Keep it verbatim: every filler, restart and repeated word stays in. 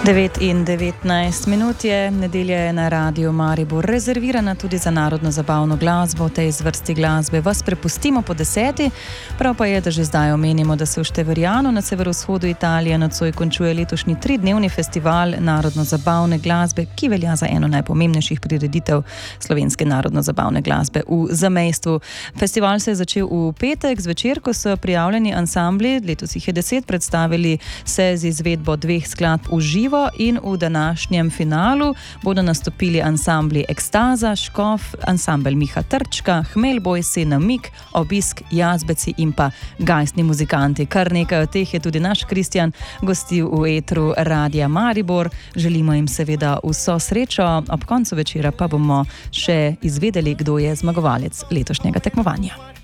devet in devetnajst minut je, nedelja je na Radiu Maribor rezervirana tudi za narodno zabavno glasbo. V tej zvrsti glasbe vas prepustimo po deseti, prav pa je, da že zdaj omenimo, da se v Števerjanu na severovzhodu Italije nocoj končuje letošnji tridnevni festival narodno zabavne glasbe, ki velja za eno najpomembnejših prireditev slovenske narodno zabavne glasbe v zamejstvu. Festival se je začel v petek zvečer, ko so prijavljeni ansambli, letos jih je deset, predstavili se z izvedbo dveh skladb v živo. In v današnjem finalu bodo nastopili ansambli Ekstaza, Škof, ansambel Miha Trčka, Hmelbojsi, Namik, Obisk, Jazbeci in pa Gajstni muzikanti. Kar nekaj od teh je tudi naš Kristjan gostil v etru Radia Maribor. Želimo jim seveda vso srečo, ob koncu večera pa bomo še izvedeli, kdo je zmagovalec letošnjega tekmovanja.